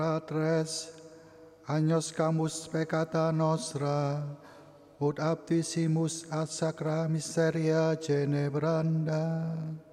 Fratres, agnos camus peccata nostra, ut aptisimus ad sacra miseria genebranda.